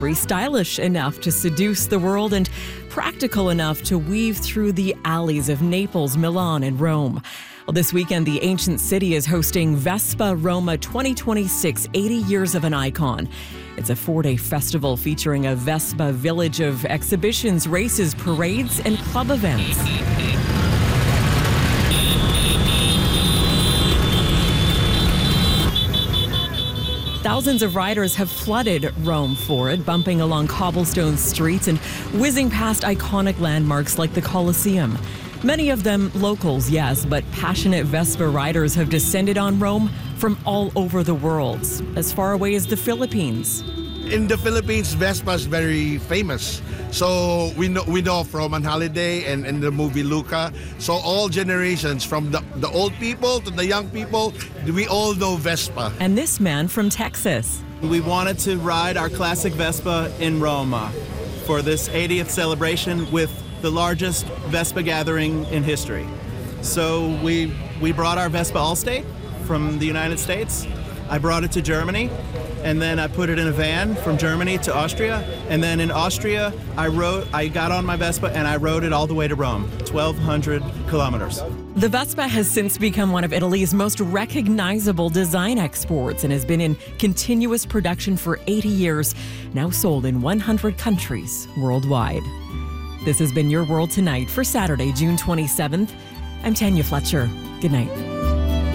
Stylish enough to seduce the world and practical enough to weave through the alleys of Naples, Milan, and Rome. Well, this weekend, the ancient city is hosting Vespa Roma 2026, 80 Years of an Icon. It's a 4-day festival featuring a Vespa village of exhibitions, races, parades, and club events. Thousands of riders have flooded Rome for it, bumping along cobblestone streets and whizzing past iconic landmarks like the Colosseum. Many of them locals, yes, but passionate Vespa riders have descended on Rome from all over the world, as far away as the Philippines. In the Philippines, Vespa is very famous. So we know from On Holiday and the movie Luca. So all generations, from the old people to the young people, we all know Vespa. And this man from Texas. We wanted to ride our classic Vespa in Roma for this 80th celebration with the largest Vespa gathering in history. So we brought our Vespa Allstate from the United States. I brought it to Germany, and then I put it in a van from Germany to Austria. And then in Austria, I got on my Vespa and I rode it all the way to Rome, 1,200 kilometers. The Vespa has since become one of Italy's most recognizable design exports and has been in continuous production for 80 years, now sold in 100 countries worldwide. This has been Your World Tonight for Saturday, June 27th. I'm Tanya Fletcher. Good night.